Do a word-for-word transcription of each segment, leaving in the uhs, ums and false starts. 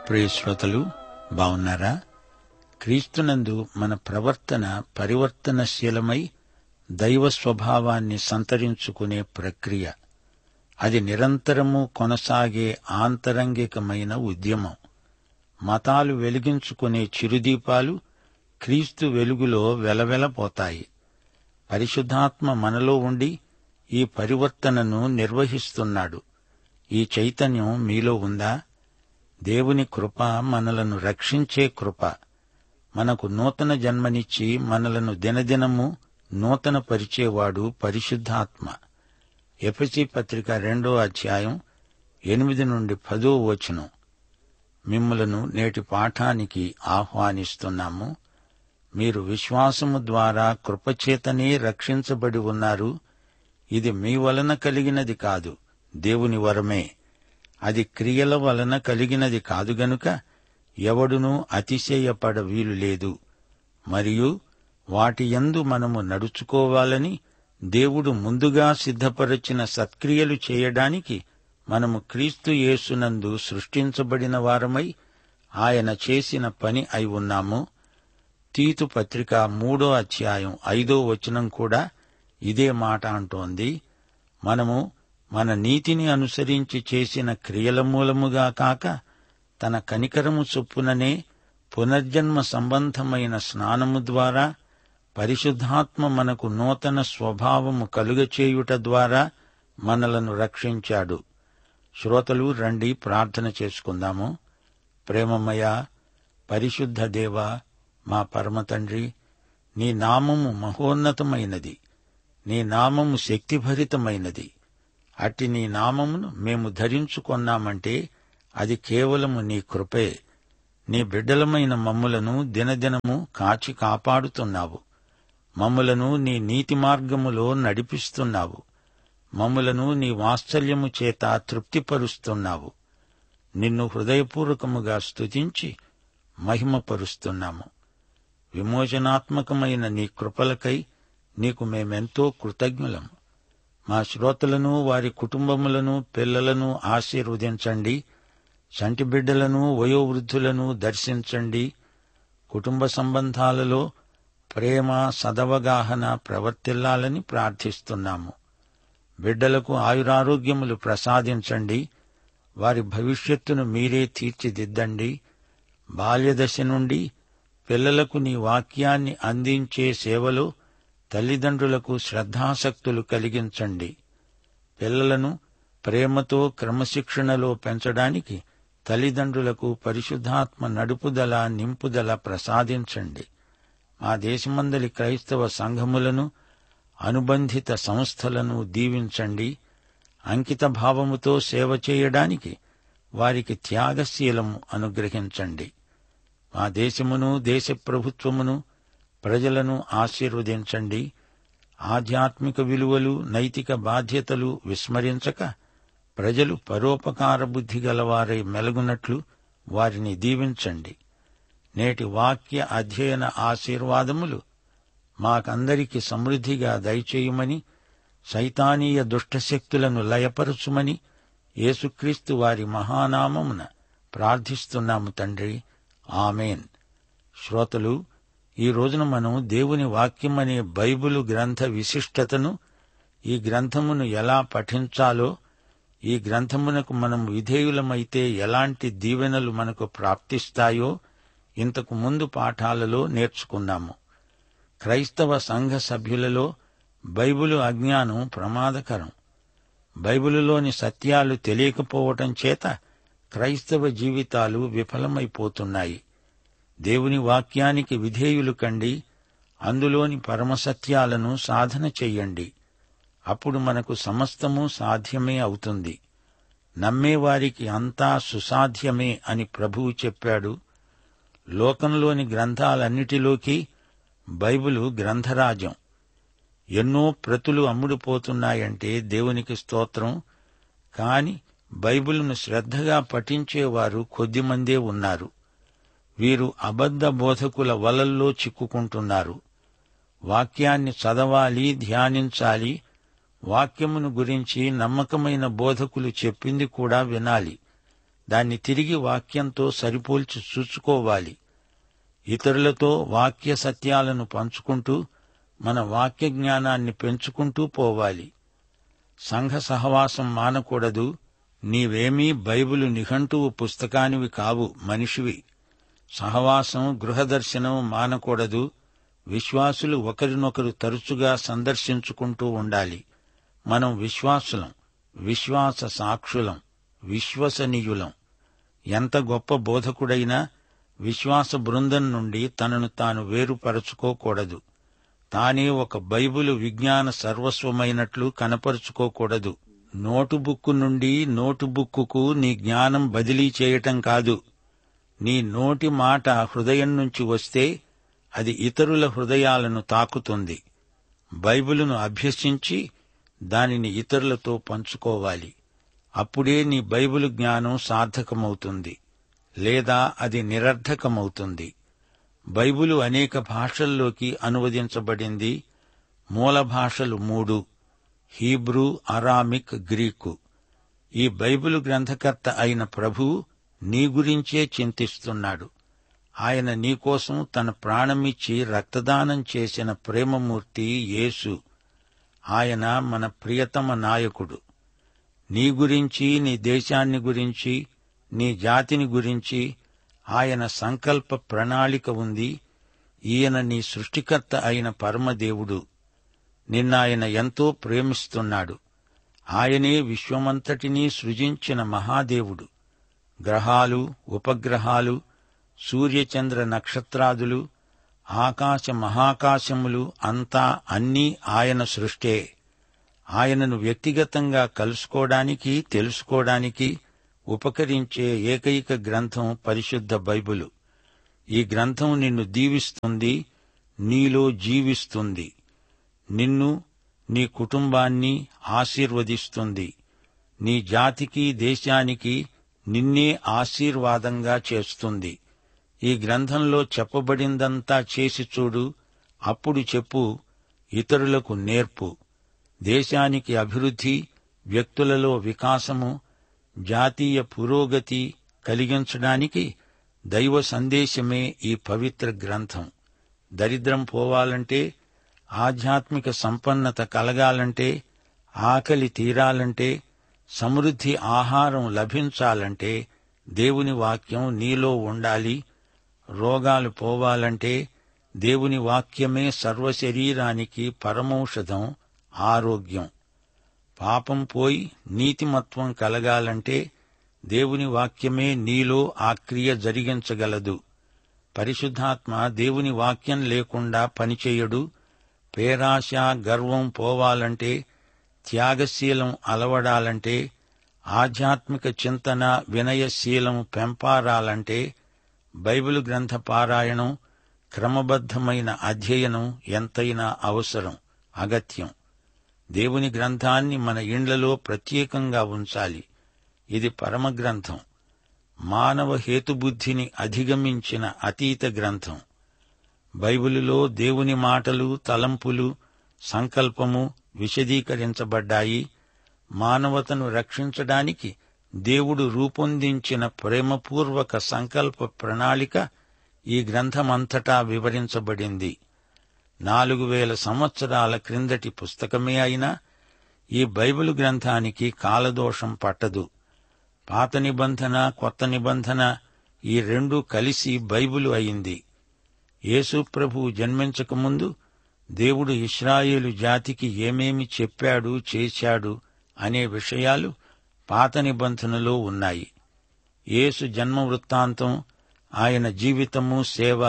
ప్రియ శ్రోతలు, బావున్నారా? క్రీస్తునందు మన ప్రవర్తన పరివర్తనశీలమై దైవ స్వభావాన్ని సంతరించుకునే ప్రక్రియ. అది నిరంతరము కొనసాగే ఆంతరంగికమైన ఉద్యమం. మతాలు వెలిగించుకునే చిరుదీపాలు క్రీస్తు వెలుగులో వెలవెలపోతాయి. పరిశుద్ధాత్మ మనలో ఉండి ఈ పరివర్తనను నిర్వహిస్తున్నాడు. ఈ చైతన్యం మీలో ఉందా? దేవుని కృప మనలను రక్షించే కృప. మనకు నూతన జన్మనిచ్చి మనలను దినదినము నూతన పరిచేవాడు పరిశుద్ధాత్మ. ఎఫెసీ పత్రిక రెండో అధ్యాయం ఎనిమిది నుండి పదో వచనం. మిమ్ములను నేటి పాఠానికి ఆహ్వానిస్తున్నాము. మీరు విశ్వాసము ద్వారా కృపచేతనే రక్షించబడి ఉన్నారు. ఇది మీ వలన కలిగినది కాదు, దేవుని వరమే. అది క్రియల వలన కలిగినది కాదు గనుక ఎవడునూ అతిశయపడ వీలు లేదు. మరియు వాటి యందు మనము నడుచుకోవాలని దేవుడు ముందుగా సిద్ధపరచిన సత్క్రియలు చేయడానికి మనము క్రీస్తు యేసునందు సృష్టించబడిన వారమై ఆయన చేసిన పని అయి ఉన్నాము. తీతు పత్రిక మూడో అధ్యాయం ఐదో వచనం కూడా ఇదే మాట అంటోంది. మనము మన నీతిని అనుసరించి చేసిన క్రియల మూలముగా కాక తన కనికరము చొప్పుననే పునర్జన్మ సంబంధమైన స్నానము ద్వారా పరిశుద్ధాత్మ మనకు నూతన స్వభావము కలుగచేయుట ద్వారా మనలను రక్షించాడు. శ్రోతలు, రండి ప్రార్థన చేసుకుందాము. ప్రేమమయ పరిశుద్ధ దేవా, మా పరమతండ్రి, నీ నామము మహోన్నతమైనది, నీ నామము శక్తిభరితమైనది. అట్టి నీ నామమును మేము ధరించుకొన్నామంటే అది కేవలము నీ కృపే. నీ బిడ్డలమైన మమ్ములను దినదినము కాచి కాపాడుతున్నావు. మమ్ములను నీ నీతి మార్గములో నడిపిస్తున్నావు. మమ్ములను నీ వాత్సల్యము చేత తృప్తిపరుస్తున్నావు. నిన్ను హృదయపూర్వకముగా స్తుతించి మహిమపరుస్తున్నాము. విమోచనాత్మకమైన నీ కృపలకై నీకు మేమెంతో కృతజ్ఞులము. మా శ్రోతలను, వారి కుటుంబములను, పిల్లలను ఆశీర్వదించండి. చంటి బిడ్డలను, వయోవృద్ధులను దర్శించండి. కుటుంబ సంబంధాలలో ప్రేమ, సదవగాహన ప్రవర్తిల్లాలని ప్రార్థిస్తున్నాము. బిడ్డలకు ఆయురారోగ్యములు ప్రసాదించండి. వారి భవిష్యత్తును మీరే తీర్చిదిద్దండి. బాల్యదశ నుండి పిల్లలకు నీ వాక్యాన్ని అందించే సేవలో తల్లిదండ్రులకు శ్రద్ధాసక్తులు కలిగించండి. పిల్లలను ప్రేమతో క్రమశిక్షణలో పెంచడానికి తల్లిదండ్రులకు పరిశుద్ధాత్మ నడుపుదల, నింపుదల ప్రసాదించండి. మా దేశమందలి క్రైస్తవ సంఘములను, అనుబంధిత సంస్థలను దీవించండి. అంకిత భావముతో సేవ చేయడానికి వారికి త్యాగశీలము అనుగ్రహించండి. మా దేశమును, దేశ ప్రభుత్వమును, ప్రజలను ఆశీర్వదించండి. ఆధ్యాత్మిక విలువలు, నైతిక బాధ్యతలు విస్మరించక ప్రజలు పరోపకార బుద్ధి గలవారై మెలగునట్లు వారిని దీవించండి. నేటి వాక్య అధ్యయన ఆశీర్వాదములు మాకందరికి సమృద్ధిగా దయచేయుమని, సైతానీయ దుష్టశక్తులను లయపరచుమని యేసుక్రీస్తు వారి మహానామమున ప్రార్థిస్తున్నాము తండ్రి. ఆమేన్. శ్రోతలు, ఈ రోజున మనం దేవుని వాక్యమనే బైబిలు గ్రంథ విశిష్టతను, ఈ గ్రంథమును ఎలా పఠించాలో, ఈ గ్రంథమునకు మనం విధేయులమైతే ఎలాంటి దీవెనలు మనకు ప్రాప్తిస్తాయో ఇంతకు ముందు పాఠాలలో నేర్చుకున్నాము. క్రైస్తవ సంఘ సభ్యులలో బైబిలు అజ్ఞానం ప్రమాదకరం. బైబిలులోని సత్యాలు తెలియకపోవటం చేత క్రైస్తవ జీవితాలు విఫలమైపోతున్నాయి. దేవుని వాక్యానికి విధేయులు కండి. అందులోని పరమసత్యాలను సాధన చెయ్యండి. అప్పుడు మనకు సమస్తము సాధ్యమే అవుతుంది. నమ్మేవారికి అంతా సుసాధ్యమే అని ప్రభువు చెప్పాడు. లోకంలోని గ్రంథాలన్నిటిలోకి బైబిలు గ్రంథరాజ్యం. ఎన్నో ప్రతులు అమ్ముడుపోతున్నాయంటే దేవునికి స్తోత్రం. కాని బైబిలును శ్రద్ధగా పఠించేవారు కొద్దిమందే ఉన్నారు. వీరు అబద్ధ బోధకుల వలల్లో చిక్కుకుంటున్నారు. వాక్యాన్ని చదవాలి, ధ్యానించాలి. వాక్యమును గురించి నమ్మకమైన బోధకులు చెప్పింది కూడా వినాలి. దాన్ని తిరిగి వాక్యంతో సరిపోల్చి చూసుకోవాలి. ఇతరులతో వాక్య సత్యాలను పంచుకుంటూ మన వాక్య జ్ఞానాన్ని పెంచుకుంటూ పోవాలి. సంఘ సహవాసం మానకూడదు. నీవేమీ బైబిలు నిఘంటువు పుస్తకానివి కావు, మనిషివి. సహవాసం, గృహదర్శనం మానకూడదు. విశ్వాసులు ఒకరినొకరు తరచుగా సందర్శించుకుంటూ ఉండాలి. మనం విశ్వాసులం, విశ్వాస సాక్షులం, విశ్వసనీయులం. ఎంత గొప్ప బోధకుడైనా విశ్వాస బృందం నుండి తనను తాను వేరుపరచుకోకూడదు. తానే ఒక బైబిలు విజ్ఞాన సర్వస్వమైనట్లు కనపరుచుకోకూడదు. నోటుబుక్కు నుండి నోటుబుక్కుకు నీ జ్ఞానం బదిలీ చేయటం కాదు. నీ నోటి మాట హృదయం నుంచి వస్తే అది ఇతరుల హృదయాలను తాకుతుంది. బైబిలును అభ్యసించి దానిని ఇతరులతో పంచుకోవాలి. అప్పుడే నీ బైబిలు జ్ఞానం సార్థకమవుతుంది, లేదా అది నిరర్థకమవుతుంది. బైబిలు అనేక భాషల్లోకి అనువదించబడింది. మూల భాషలు మూడు: హీబ్రూ, అరామిక్, గ్రీకు. ఈ బైబిలు గ్రంథకర్త అయిన ప్రభువు నీ గురించే చింతిస్తున్నాడు. ఆయన నీకోసం తన ప్రాణమిచ్చి రక్తదానం చేసిన ప్రేమమూర్తి యేసు. ఆయన మన ప్రియతమ నాయకుడు. నీ గురించి, నీ దేశాన్ని గురించి, నీ జాతిని గురించి ఆయన సంకల్ప ప్రణాళిక ఉంది. ఈయన నీ సృష్టికర్త అయిన పరమదేవుడు. నిన్నాయన ఎంతో ప్రేమిస్తున్నాడు. ఆయనే విశ్వమంతటినీ సృజించిన మహాదేవుడు. గ్రహాలు, ఉపగ్రహాలు, సూర్యచంద్ర నక్షత్రాదులు, ఆకాశ మహాకాశములు అంతా అన్నీ ఆయన సృష్టే. ఆయనను వ్యక్తిగతంగా కలుసుకోవడానికి, తెలుసుకోవడానికి ఉపకరించే ఏకైక గ్రంథం పరిశుద్ధ బైబిలు. ఈ గ్రంథం నిన్ను దీవిస్తుంది, నీలో జీవిస్తుంది. నిన్ను, నీ కుటుంబాన్ని ఆశీర్వదిస్తుంది. నీ జాతికి, దేశానికి నిన్నే ఆశీర్వాదంగా చేస్తుంది. ఈ గ్రంథంలో చెప్పబడిందంతా చేసి చూడు. అప్పుడు చెప్పు, ఇతరులకు నేర్పు. దేశానికి అభివృద్ధి, వ్యక్తులలో వికాసము, జాతీయ పురోగతి కలిగించడానికి దైవ సందేశమే ఈ పవిత్ర గ్రంథం. దరిద్రం పోవాలంటే, ఆధ్యాత్మిక సంపన్నత కలగాలంటే, ఆకలి తీరాలంటే, సమృద్ధి ఆహారం లభించాలంటే దేవుని వాక్యం నీలో ఉండాలి. రోగాలు పోవాలంటే దేవుని వాక్యమే సర్వశరీరానికి పరమౌషధం, ఆరోగ్యం. పాపం పోయి నీతిమత్వం కలగాలంటే దేవుని వాక్యమే నీలో ఆ క్రియ జరిగించగలదు. పరిశుద్ధాత్మ దేవుని వాక్యం లేకుండా పనిచేయడు. పేరాశ, గర్వం పోవాలంటే, త్యాగశీలం అలవడాలంటే, ఆధ్యాత్మిక చింతన, వినయశీలం పెంపారాలంటే బైబిలు గ్రంథ పారాయణం, క్రమబద్ధమైన అధ్యయనం ఎంతైనా అవసరం, అగత్యం. దేవుని గ్రంథాన్ని మన ఇండ్లలో ప్రత్యేకంగా ఉంచాలి. ఇది పరమగ్రంథం, మానవ హేతుబుద్ధిని అధిగమించిన అతీత గ్రంథం. బైబిలులో దేవుని మాటలు, తలంపులు, సంకల్పము విశదీకరించబడ్డాయి. మానవతను రక్షించడానికి దేవుడు రూపొందించిన ప్రేమపూర్వక సంకల్ప ప్రణాళిక ఈ గ్రంథమంతటా వివరించబడింది. నాలుగు వేల సంవత్సరాల క్రిందటి పుస్తకమే అయినా ఈ బైబిలు గ్రంథానికి కాలదోషం పట్టదు. పాత నిబంధన, కొత్త నిబంధన ఈ రెండూ కలిసి బైబిలు అయింది. యేసు ప్రభువు జన్మించకముందు దేవుడు ఇశ్రాయేలు జాతికి ఏమేమి చెప్పాడు, చేశాడు అనే విషయాలు పాత నిబంధనలో ఉన్నాయి. యేసు జన్మ వృత్తాంతం, ఆయన జీవితము, సేవ,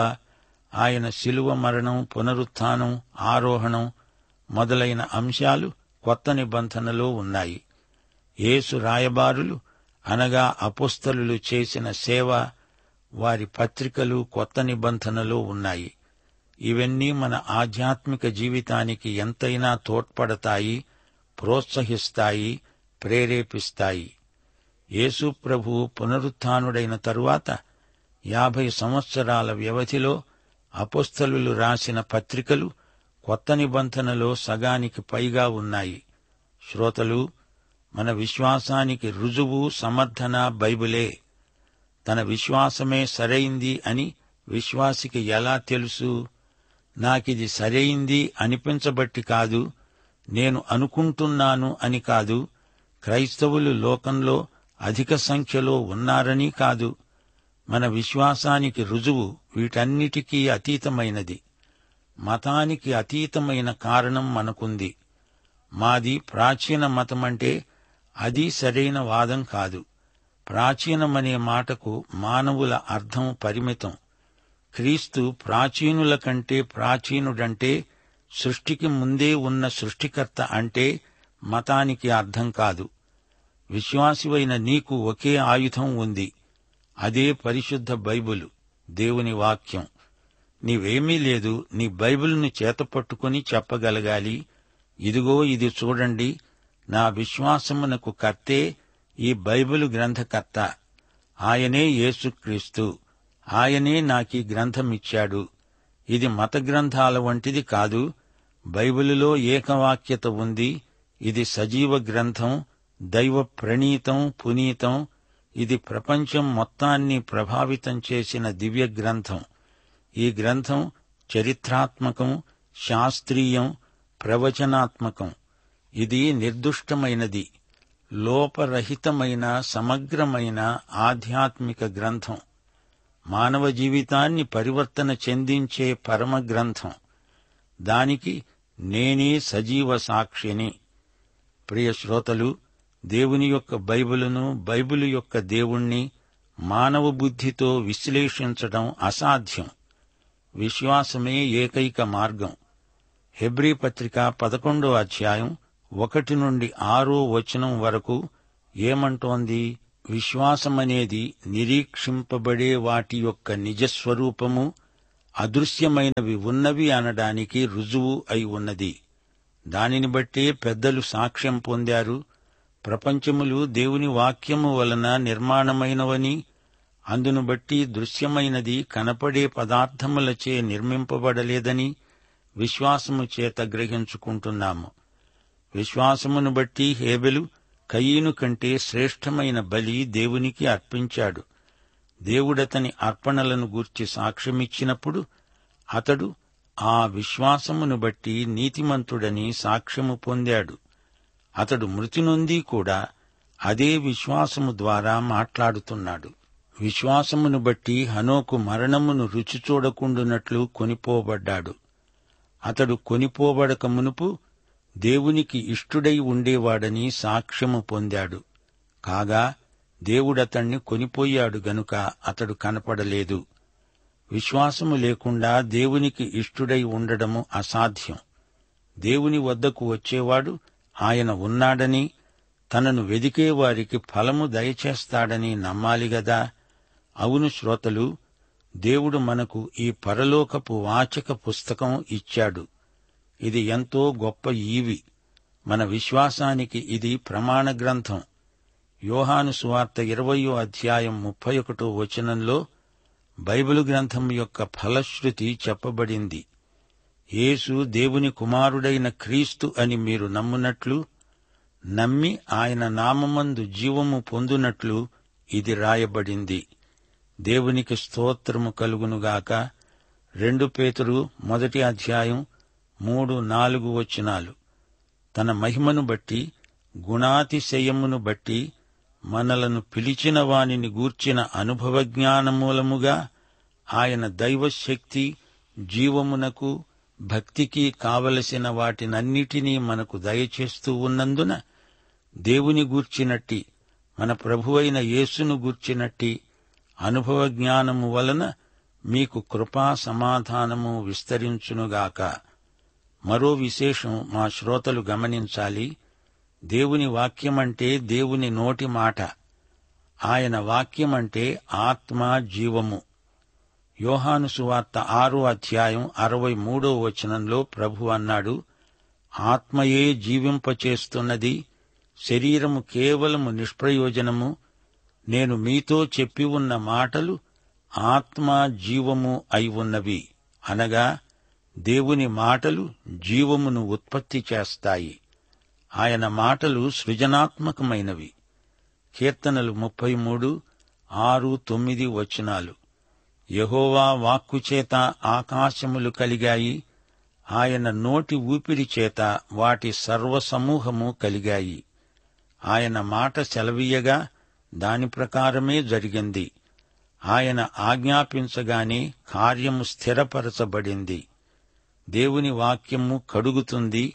ఆయన శిలువ మరణం, పునరుత్థానం, ఆరోహణం మొదలైన అంశాలు కొత్త నిబంధనలో ఉన్నాయి. యేసు రాయబారులు అనగా అపోస్తలులు చేసిన సేవ, వారి పత్రికలు కొత్త నిబంధనలో ఉన్నాయి. ఇవన్నీ మన ఆధ్యాత్మిక జీవితానికి ఎంతైనా తోడ్పడతాయి, ప్రోత్సహిస్తాయి, ప్రేరేపిస్తాయి. యేసు ప్రభువు పునరుత్థానుడైన తరువాత యాభై సంవత్సరాల వ్యవధిలో అపోస్తలులు రాసిన పత్రికలు కొత్త నిబంధనలో సగానికి పైగా ఉన్నాయి. శ్రోతలు, మన విశ్వాసానికి రుజువు, సమర్థన బైబిలే. తన విశ్వాసమే సరైంది అని విశ్వాసికి ఎలా తెలుసు? నాకిది సరైంది అనిపించబట్టి కాదు, నేను అనుకుంటున్నాను అని కాదు, క్రైస్తవులు లోకంలో అధిక సంఖ్యలో ఉన్నారని కాదు. మన విశ్వాసానికి రుజువు వీటన్నిటికీ అతీతమైనది. మతానికి అతీతమైన కారణం మనకుంది. మాది ప్రాచీన మతమంటే అది సరైన వాదం కాదు. ప్రాచీనమనే మాటకు మానవుల అర్థం పరిమితం. క్రీస్తు ప్రాచీనుల కంటే ప్రాచీనుడంటే సృష్టికి ముందే ఉన్న సృష్టికర్త అంటే మతానికి అర్థం కాదు. విశ్వాసివైన నీకు ఒకే ఆయుధం ఉంది. అదే పరిశుద్ధ బైబిలు, దేవుని వాక్యం. నీవేమీ లేదు, నీ బైబిల్ను చేతపట్టుకుని చెప్పగలగాలి, ఇదిగో ఇది చూడండి, నా విశ్వాసమునకు కర్తే ఈ బైబిలు గ్రంథకర్త. ఆయనే యేసుక్రీస్తు. ఆయనే నాకీ గ్రంథమిచ్చాడు. ఇది మత గ్రంథాల వంటిది కాదు. బైబిలులో ఏకవాక్యత ఉంది. ఇది సజీవ గ్రంథం, దైవ ప్రణీతం, పునీతం. ఇది ప్రపంచం మొత్తాన్ని ప్రభావితం చేసిన దివ్య గ్రంథం. ఈ గ్రంథం చరిత్రాత్మకం, శాస్త్రీయం, ప్రవచనాత్మకం. ఇది నిర్దుష్టమైనది, లోపరహితమైన సమగ్రమైన ఆధ్యాత్మిక గ్రంథం. మానవ జీవితాన్ని పరివర్తన చెందించే పరమ గ్రంథం. దానికి నేనే సజీవ సాక్షిని. ప్రియ శ్రోతలు, దేవుని యొక్క బైబిలును, బైబిలు యొక్క దేవుణ్ణి మానవ బుద్ధితో విశ్లేషించడం అసాధ్యం. విశ్వాసమే ఏకైక మార్గం. హెబ్రీ పత్రిక పదకొండో అధ్యాయం ఒకటి నుండి ఆరో వచనం వరకు ఏమంటోంది? విశ్వాసమనేది నిరీక్షింపబడే వాటి యొక్క నిజస్వరూపము, అదృశ్యమైనవి ఉన్నవి అనడానికి రుజువు అయి ఉన్నది. దానిని బట్టే పెద్దలు సాక్ష్యం పొందారు. ప్రపంచములు దేవుని వాక్యము వలన నిర్మాణమైనవని, అందును బట్టి దృశ్యమైనది కనపడే పదార్థములచే నిర్మింపబడలేదని విశ్వాసము చేత గ్రహించుకుంటున్నాము. విశ్వాసమును బట్టి హేబెలు కయీను కంటే శ్రేష్టమైన బలి దేవునికి అర్పించాడు. దేవుడతని అర్పణలను గూర్చి సాక్ష్యమిచ్చినప్పుడు అతడు ఆ విశ్వాసమును బట్టి నీతిమంతుడని సాక్ష్యము పొందాడు. అతడు మృతి నొంది కూడా అదే విశ్వాసము ద్వారా మాట్లాడుతున్నాడు. విశ్వాసమును బట్టి హనోకు మరణమును రుచి చూడకుండునట్లు కొనిపోబడ్డాడు. అతడు కొనిపోబడక మునుపు దేవునికి ఇష్టుడై ఉండేవాడని సాక్ష్యము పొందాడు. కాగా దేవుడతణ్ణి కొనిపోయాడు గనుక అతడు కనపడలేదు. విశ్వాసము లేకుండా దేవునికి ఇష్టుడై ఉండడము అసాధ్యం. దేవుని వద్దకు వచ్చేవాడు ఆయన ఉన్నాడని, తనను వెదికేవారికి ఫలము దయచేస్తాడని నమ్మాలిగదా. అవును శ్రోతలు, దేవుడు మనకు ఈ పరలోకపు వాచక పుస్తకం ఇచ్చాడు. ఇది ఎంతో గొప్ప ఈవి. మన విశ్వాసానికి ఇది ప్రమాణ గ్రంథం. యోహాను సువార్త ఇరవయో అధ్యాయం ముప్పై ఒకటో వచనంలో బైబిలు గ్రంథం యొక్క ఫలశ్రుతి చెప్పబడింది. యేసు దేవుని కుమారుడైన క్రీస్తు అని మీరు నమ్మునట్లు, నమ్మి ఆయన నామమందు జీవము పొందునట్లు ఇది రాయబడింది. దేవునికి స్తోత్రము కలుగునుగాక. రెండు పేతురు మొదటి అధ్యాయం మూడు నాలుగు వచనాలు. తన మహిమను బట్టి, గుణాతిశయమును బట్టి మనలను పిలిచిన వానిని గూర్చిన అనుభవజ్ఞానమూలముగా ఆయన దైవశక్తి, జీవమునకు, భక్తికి కావలసిన వాటినన్నిటినీ మనకు దయచేస్తూ ఉన్నందున దేవుని గూర్చినట్టి, మన ప్రభువైన యేసును గూర్చినట్టి అనుభవ జ్ఞానము వలన మీకు కృపా సమాధానము విస్తరించునుగాక. మరో విశేషం మా శ్రోతలు గమనించాలి. దేవుని వాక్యమంటే దేవుని నోటి మాట. ఆయన వాక్యమంటే ఆత్మ, జీవము. యోహాను సువార్త ఆరో అధ్యాయం అరవై మూడో వచనంలో ప్రభు అన్నాడు, ఆత్మయే జీవింపచేస్తున్నది, శరీరము కేవలము నిష్ప్రయోజనము. నేను మీతో చెప్పి ఉన్న మాటలు ఆత్మ, జీవము అయి ఉన్నవి. అనగా దేవుని మాటలు జీవమును ఉత్పత్తి చేస్తాయి. ఆయన మాటలు సృజనాత్మకమైనవి. కీర్తనలు ముప్పై మూడు ఆరు తొమ్మిది వచనాలు. యెహోవా వాక్కుచేత ఆకాశములు కలిగాయి, ఆయన నోటి ఊపిరి చేత వాటి సర్వసమూహము కలిగాయి. ఆయన మాట సెలవీయగా దాని ప్రకారమే జరిగింది. ఆయన ఆజ్ఞాపించగానే కార్యము స్థిరపరచబడింది. దేవుని వాక్యము కడుగుతుంది.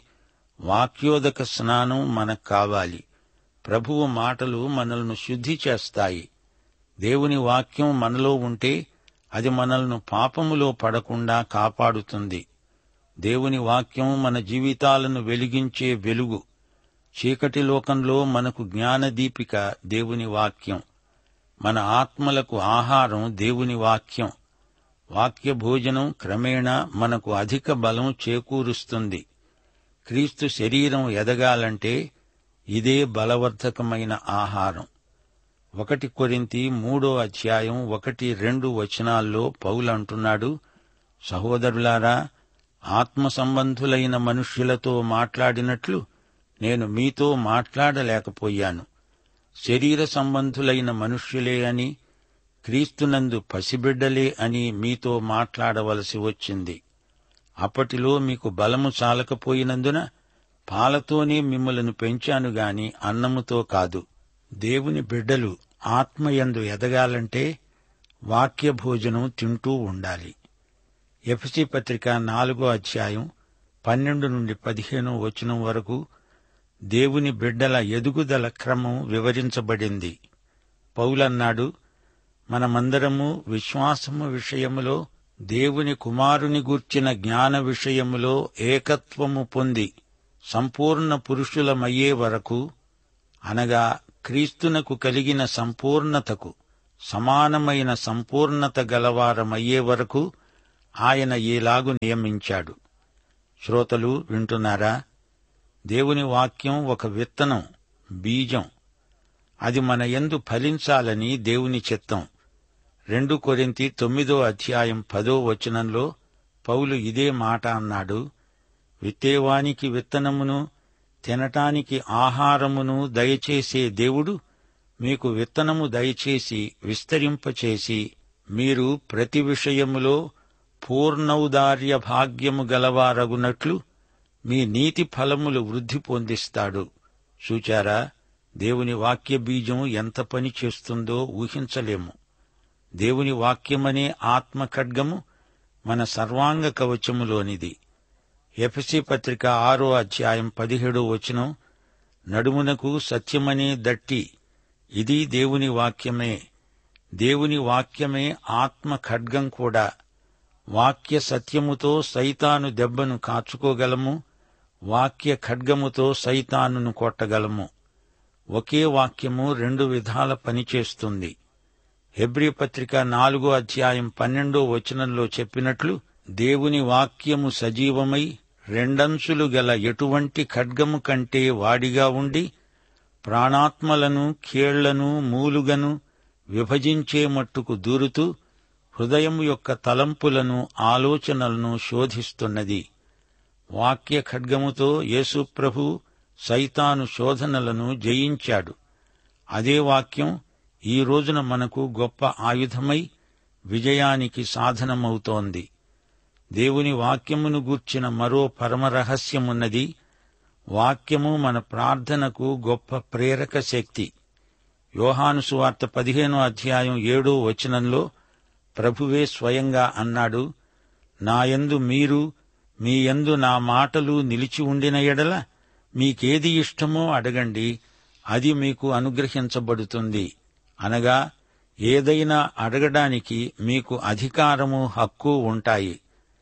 వాక్యోదక స్నానం మనకు కావాలి. ప్రభువు మాటలు మనల్ని శుద్ధి చేస్తాయి. దేవుని వాక్యం మనలో ఉంటే అది మనల్ని పాపములో పడకుండా కాపాడుతుంది. దేవుని వాక్యం మన జీవితాలను వెలిగించే వెలుగు. చీకటి లోకంలో మనకు జ్ఞానదీపిక దేవుని వాక్యం. మన ఆత్మలకు ఆహారం దేవుని వాక్యం. వాక్య భోజనం క్రమేణా మనకు అధిక బలం చేకూరుస్తుంది. క్రీస్తు శరీరం ఎదగాలంటే ఇదే బలవర్ధకమైన ఆహారం. ఒకటి కొరింథీ మూడో అధ్యాయం ఒకటి రెండు వచనాల్లో పౌలంటున్నాడు, సహోదరులారా, ఆత్మ సంబంధులైన మనుష్యులతో మాట్లాడినట్లు నేను మీతో మాట్లాడలేకపోయాను. శరీర సంబంధులైన మనుష్యులే అని, క్రీస్తునందు పసిబిడ్డలే అని మీతో మాట్లాడవలసి వచ్చింది. అప్పటిలో మీకు బలము చాలకపోయినందున పాలతోనే మిమ్మలను పెంచాను గాని అన్నముతో కాదు. దేవుని బిడ్డలు ఆత్మయందు ఎదగాలంటే వాక్య భోజనం తింటూ ఉండాలి. ఎఫెసీ పత్రిక నాలుగో అధ్యాయం పన్నెండు నుండి పదిహేనో వచనం వరకు దేవుని బిడ్డల ఎదుగుదల క్రమం వివరించబడింది. పౌలన్నాడు, మనమందరము విశ్వాసము విషయములో దేవుని కుమారుని గూర్చిన జ్ఞాన విషయములో ఏకత్వము పొంది సంపూర్ణ పురుషులమయ్యే వరకు, అనగా క్రీస్తునకు కలిగిన సంపూర్ణతకు సమానమైన సంపూర్ణత గలవారమయ్యే వరకు ఆయన ఈలాగు నియమించాడు. శ్రోతలు వింటున్నారా? దేవుని వాక్యం ఒక విత్తనం, బీజం. అది మన యందు ఫలించాలని దేవుని చిత్తం. రెండు కొరింథీ తొమ్మిదో అధ్యాయం పదో వచనంలో పౌలు ఇదే మాట అన్నాడు. విత్తేవానికి విత్తనమును, తినటానికి ఆహారమును దయచేసే దేవుడు మీకు విత్తనము దయచేసి విస్తరింపచేసి మీరు ప్రతి విషయములో పూర్ణౌదార్య భాగ్యము గలవారగునట్లు మీ నీతి ఫలములు వృద్ధి పొందిస్తాడు. చూచారా, దేవుని వాక్య బీజం ఎంత పని చేస్తుందో ఊహించలేము. దేవుని వాక్యమనే ఆత్మ ఖడ్గము మన సర్వాంగ కవచములోనిది. ఎఫెసీ పత్రిక ఆరో అధ్యాయం పదిహేడో వచనం, నడుమునకు సత్యమనే దట్టి, ఇది దేవుని వాక్యమే. దేవుని వాక్యమే ఆత్మ ఖడ్గం కూడా. వాక్య సత్యముతో సైతాను దెబ్బను కాచుకోగలము, వాక్య ఖడ్గముతో సైతానును కొట్టగలము. ఒకే వాక్యము రెండు విధాల పనిచేస్తుంది. హెబ్రీ పత్రిక నాలుగో అధ్యాయం పన్నెండో వచనంలో చెప్పినట్లు, దేవుని వాక్యము సజీవమై రెండంచులు గల ఎటువంటి ఖడ్గము కంటే వాడిగా ఉండి ప్రాణాత్మలను కీళ్లను మూలుగను విభజించే మట్టుకు దూరుతూ హృదయము యొక్క తలంపులను ఆలోచనలను శోధిస్తున్నది. వాక్య ఖడ్గముతో యేసు ప్రభు సైతాను శోధనలను జయించాడు. అదే వాక్యం ఈ రోజున మనకు గొప్ప ఆయుధమై విజయానికి సాధనమవుతోంది. దేవుని వాక్యమును గూర్చిన మరో పరమరహస్యమున్నది. వాక్యము మన ప్రార్థనకు గొప్ప ప్రేరక శక్తి. యోహాను సువార్త పదిహేనో అధ్యాయం ఏడో వచనంలో ప్రభువే స్వయంగా అన్నాడు, నాయందు మీరు, మీ యందు నా మాటలు నిలిచి ఉండిన ఎడల మీకేది ఇష్టమో అడగండి, అది మీకు అనుగ్రహించబడుతుంది. అనగా ఏదైనా అడగడానికి మీకు అధికారము, హక్కు ఉంటాయి.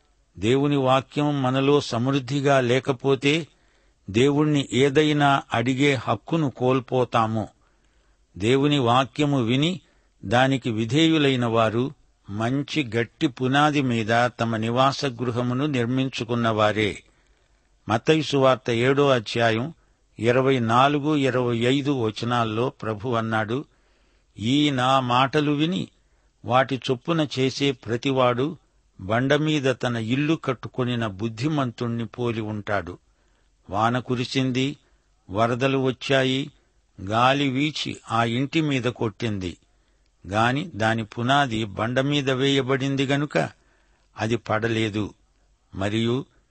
దేవుని వాక్యం మనలో సమృద్ధిగా లేకపోతే దేవుణ్ణి ఏదైనా అడిగే హక్కును కోల్పోతాము. దేవుని వాక్యము విని దానికి విధేయులైన వారు మంచి గట్టి పునాది మీద తమ నివాస గృహమును నిర్మించుకున్నవారే. మత్తయి సువార్త ఏడో అధ్యాయం ఇరవై నాలుగు ఇరవై ఐదు వచనాల్లో ప్రభు అన్నాడు, ఈ నా మాటలు విని వాటి చొప్పున చేసే ప్రతివాడు బండమీద తన ఇల్లు కట్టుకొనిన బుద్ధిమంతుణ్ణి పోలి ఉంటాడు. వాన కురిసింది, వరదలు వచ్చాయి, గాలి వీచి ఆ ఇంటి మీద కొట్టింది. గాని దాని పునాది బండమీద వేయబడింది గనుక అది పడలేదు. మరియు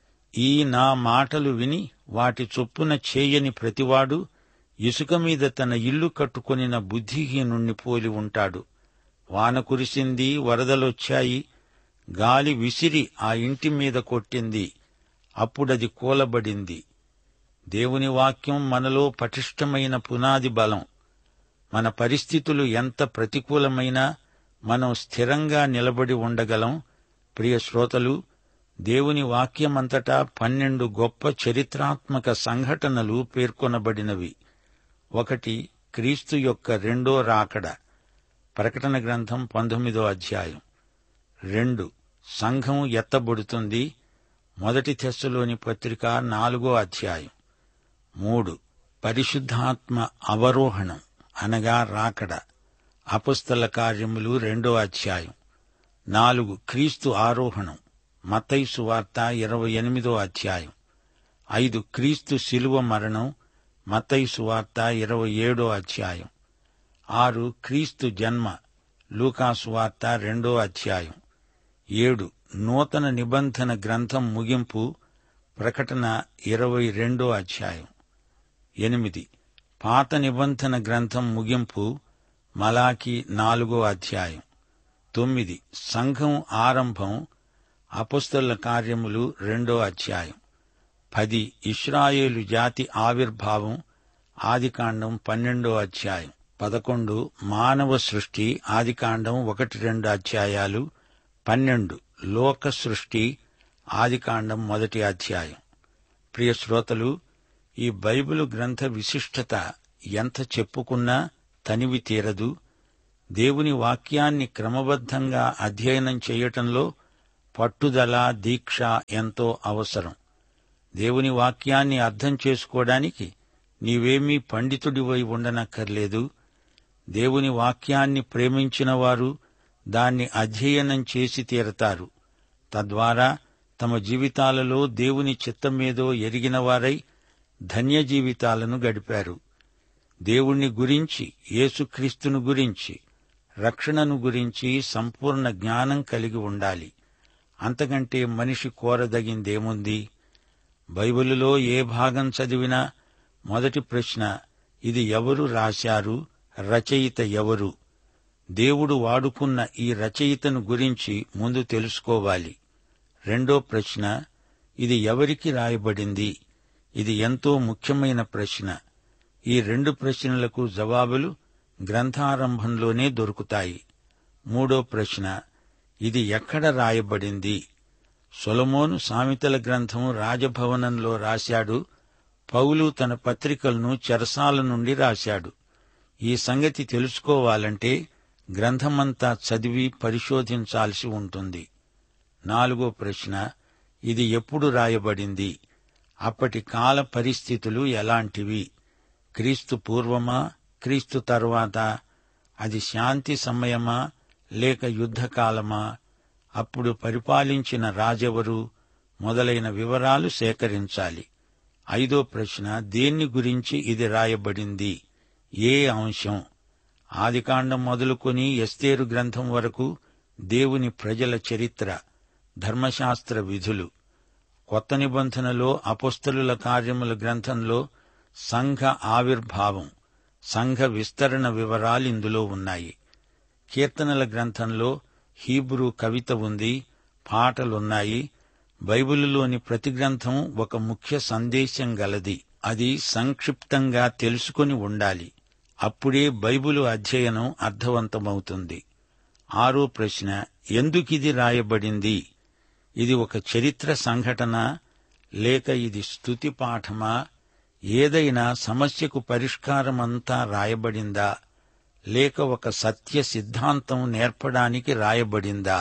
ఈ నా మాటలు విని వాటి చొప్పున చేయని ప్రతివాడు ఇసుక మీద తన ఇల్లు కట్టుకొనిన బుద్ధిహీనుణ్ణి పోలి ఉంటాడు. వాన కురిసింది, వరదలొచ్చాయి, గాలి విసిరి ఆ ఇంటి మీద కొట్టింది, అప్పుడది కూలబడింది. దేవుని వాక్యం మనలో పటిష్టమైన పునాది బలం. మన పరిస్థితులు ఎంత ప్రతికూలమైనా మనం స్థిరంగా నిలబడి ఉండగలం. ప్రియ శ్రోతలు, దేవుని వాక్యమంతటా పన్నెండు గొప్ప చరిత్రాత్మక సంఘటనలు పేర్కొనబడినవి. ఒకటి, క్రీస్తు యొక్క రెండో రాకడ. ప్రకటన గ్రంథం పంతొమ్మిదో అధ్యాయం. రెండు, సంఘం ఎత్తబడుతుంది. మొదటి తెస్సలోని పత్రిక నాలుగో అధ్యాయం. మూడు, పరిశుద్ధాత్మ అవరోహణం అనగా రాకడ. అపొస్తల కార్యములు రెండో అధ్యాయం. నాలుగు, క్రీస్తు ఆరోహణం. మత్తయి సువార్త ఇరవై ఎనిమిదో అధ్యాయం. ఐదు, క్రీస్తు శిలువ మరణం. మత్తయి సువార్త ఇరవై ఏడో అధ్యాయం. ఆరు, క్రీస్తు జన్మ. లూకా సువార్త రెండో అధ్యాయం. ఏడు, నూతన నిబంధన గ్రంథం ముగింపు. ప్రకటన ఇరవై రెండో అధ్యాయం. ఎనిమిది, పాత నిబంధన గ్రంథం ముగింపు. మలాకి నాలుగో అధ్యాయం. తొమ్మిది, సంఘం ఆరంభం. అపొస్తలుల కార్యములు రెండో అధ్యాయం. పది, ఇశ్రాయేలు జాతి ఆవిర్భావం. ఆదికాండం పన్నెండో అధ్యాయం. పదకొండు, మానవ సృష్టి. ఆదికాండం ఒకటి రెండు అధ్యాయాలు. పన్నెండు, లోక సృష్టి. ఆదికాండం మొదటి అధ్యాయం. ప్రియ శ్రోతలు, ఈ బైబిలు గ్రంథ విశిష్టత ఎంత చెప్పుకున్నా తనివి తీరదు. దేవుని వాక్యాన్ని క్రమబద్ధంగా అధ్యయనం చేయటంలో పట్టుదల, దీక్ష ఎంతో అవసరం. దేవుని వాక్యాన్ని అర్థం చేసుకోవడానికి నీవేమీ పండితుడివై ఉండనక్కర్లేదు. దేవుని వాక్యాన్ని ప్రేమించిన వారు దాన్ని అధ్యయనం చేసి తీరతారు. తద్వారా తమ జీవితాలలో దేవుని చిత్తమేదో ఎరిగినవారై ధన్య జీవితాలను గడిపారు. దేవుణ్ణి గురించి, యేసుక్రీస్తును గురించి, రక్షణను గురించి సంపూర్ణ జ్ఞానం కలిగి ఉండాలి. అంతకంటే మనిషి కోరదగిందేముంది? బైబిలులో ఏ భాగం చదివినా మొదటి ప్రశ్న, ఇది ఎవరు రాశారు? రచయిత ఎవరు? దేవుడు వాడుకున్న ఈ రచయితను గురించి ముందు తెలుసుకోవాలి. రెండో ప్రశ్న, ఇది ఎవరికి రాయబడింది? ఇది ఎంతో ముఖ్యమైన ప్రశ్న. ఈ రెండు ప్రశ్నలకు జవాబులు గ్రంథారంభంలోనే దొరుకుతాయి. మూడో ప్రశ్న, ఇది ఎక్కడ రాయబడింది? సొలొమోను సామెతల గ్రంథం రాజభవనంలో రాశాడు. పౌలు తన పత్రికలను చెరసాల నుండి రాశాడు. ఈ సంగతి తెలుసుకోవాలంటే గ్రంథమంతా చదివి పరిశోధించాల్సి ఉంటుంది. నాలుగో ప్రశ్న, ఇది ఎప్పుడు రాయబడింది? అప్పటి కాల పరిస్థితులు ఎలాంటివి? క్రీస్తు పూర్వమా, క్రీస్తు తరువాత? అది శాంతి సమయమా లేక యుద్ధకాలమా? అప్పుడు పరిపాలించిన రాజెవరు? మొదలైన వివరాలు సేకరించాలి. ఐదో ప్రశ్న, దేన్ని గురించి ఇది రాయబడింది? ఏ అంశం? ఆదికాండం మొదలుకొని ఎస్తేరు గ్రంథం వరకు దేవుని ప్రజల చరిత్ర, ధర్మశాస్త్ర విధులు. కొత్త నిబంధనలో అపొస్తలుల కార్యముల గ్రంథంలో సంఘ ఆవిర్భావం, సంఘ విస్తరణ వివరాలిందులో ఉన్నాయి. కీర్తనల గ్రంథంలో హీబ్రూ కవిత ఉంది, పాటలున్నాయి. బైబిలులోని ప్రతి గ్రంథం ఒక ముఖ్య సందేశం గలది. అది సంక్షిప్తంగా తెలుసుకొని ఉండాలి. అప్పుడే బైబిలు అధ్యయనం అర్థవంతమవుతుంది. ఆరో ప్రశ్న, ఎందుకిది రాయబడింది? ఇది ఒక చరిత్ర సంఘటన లేక ఇది స్తుతి పాఠమా? ఏదైనా సమస్యకు పరిష్కారమంతా రాయబడిందా లేక ఒక సత్య సిద్ధాంతం నేర్పడానికి రాయబడిందా?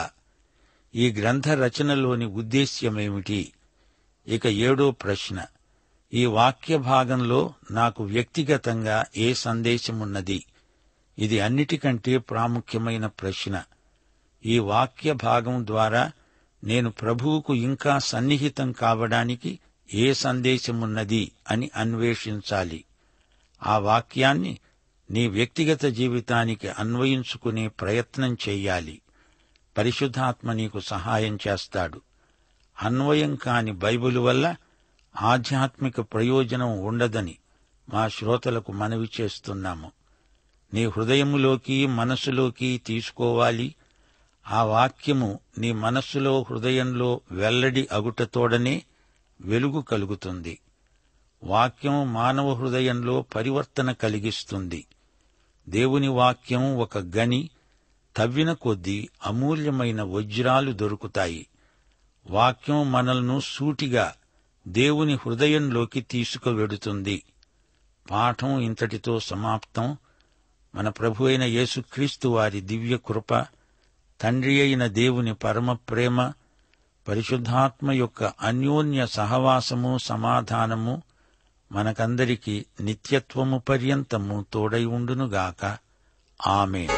ఈ గ్రంథ రచనలోని ఉద్దేశ్యమేమిటి? ఇక ఏడో ప్రశ్న, ఈ వాక్య భాగంలో నాకు వ్యక్తిగతంగా ఏ సందేశమున్నది? ఇది అన్నిటికంటే ప్రాముఖ్యమైన ప్రశ్న. ఈ వాక్య భాగం ద్వారా నేను ప్రభువుకు ఇంకా సన్నిహితం కావడానికి ఏ సందేశమున్నది అని అన్వేషించాలి. ఆ వాక్యాన్ని నీ వ్యక్తిగత జీవితానికి అన్వయించుకునే ప్రయత్నం చెయ్యాలి. పరిశుద్ధాత్మ నీకు సహాయం చేస్తాడు. అన్వయం కాని బైబిలు వల్ల ఆధ్యాత్మిక ప్రయోజనం ఉండదని మా శ్రోతలకు మనవి చేస్తున్నాము. నీ హృదయములోకి మనస్సులోకి తీసుకోవాలి. ఆ వాక్యము నీ మనస్సులో హృదయంలో వెల్లడి అగుటతోడనే వెలుగు కలుగుతుంది. వాక్యం మానవ హృదయంలో పరివర్తన కలిగిస్తుంది. దేవుని వాక్యం ఒక గని, తవ్విన కొద్దీ అమూల్యమైన వజ్రాలు దొరుకుతాయి. వాక్యం మనల్ని సూటిగా దేవుని హృదయంలోకి తీసుకువెడుతుంది. పాఠం ఇంతటితో సమాప్తం. మన ప్రభు అయిన యేసుక్రీస్తు వారి దివ్య కృప, తండ్రి అయిన దేవుని పరమ ప్రేమ, పరిశుద్ధాత్మ యొక్క అన్యోన్య సహవాసము సమాధానము మనకందరికీ నిత్యత్వము పర్యంతము తోడై ఉండునుగాక. ఆమేన్.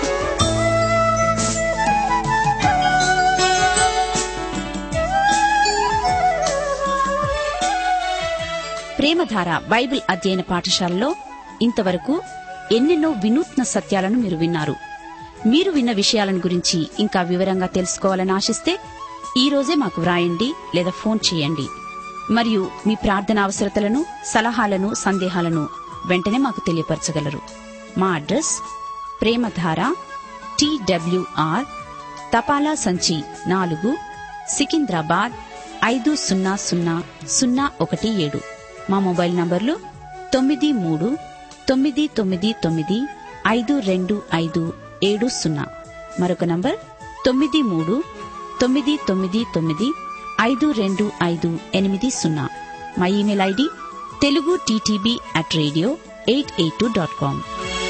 ప్రేమధార బైబిల్ అధ్యయన పాఠశాలలో ఇంతవరకు ఎన్నెన్నో వినూత్న సత్యాలను మీరు విన్నారు. మీరు విన్న విషయాలను గురించి ఇంకా వివరంగా తెలుసుకోవాలని ఆశిస్తే ఈ రోజే మాకు వ్రాయండి లేదా ఫోన్ చేయండి. మరియు మీ ప్రార్థన అవసరతలను, సలహాలను, సందేహాలను వెంటనే మాకు తెలియపరచగలరు. మా అడ్రస్ ప్రేమధార టీడబ్ల్యూఆర్ తపాలా సంచి నాలుగు, సికింద్రాబాద్ ఐదు సున్నా సున్నా సున్నా ఒకటి ఏడు. మా మొబైల్ నంబర్లు తొమ్మిది మూడు తొమ్మిది తొమ్మిది తొమ్మిది ఐదు రెండు ఐదు ఏడు సున్నా. మరొక నంబర్ తొమ్మిది మూడు తొమ్మిది తొమ్మిది తొమ్మిది ఐదు రెండు ఐదు ఎనిమిది సున్నా. మా email ID Telugu TTB at radio eight eight two dot com.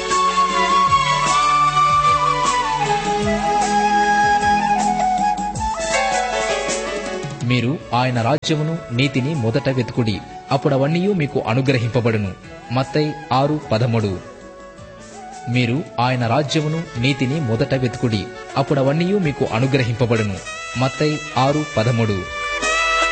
మీరు ఆయన రాజ్యమును నీతిని మొదట వెతుకుడి, అప్పుడవన్నీ మీకు అనుగ్రహింపబడును. మత్తయి ఆరు పదమూడు. మీరు ఆయన రాజ్యమును నీతిని మొదట వెతుకుడి, అప్పుడవన్నీ మీకు అనుగ్రహింపబడును. మత్తయి ఆరు పదమూడు.